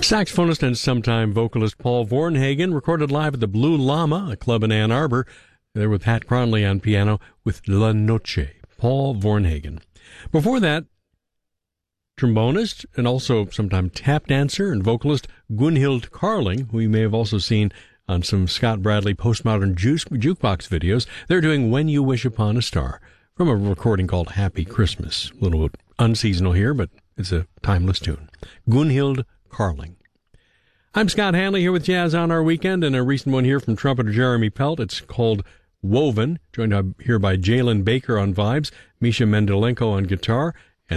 Saxophonist and sometime vocalist Paul Vornhagen recorded live at the Blue Llama, a club in Ann Arbor. There with Pat Cronley on piano with La Noche. Paul Vornhagen. Before that, trombonist and also sometime tap dancer and vocalist Gunhild Carling, who you may have also seen on some Scott Bradley postmodern jukebox videos. They're doing When You Wish Upon a Star from a recording called Happy Christmas. A little bit unseasonal here, but it's a timeless tune. Gunhild Carling. I'm Scott Hanley here with Jazz on Our Weekend, and a recent one here from trumpeter Jeremy Pelt. It's called Woven, joined here by Jalen Baker on vibes, Misha Mendelenko on guitar,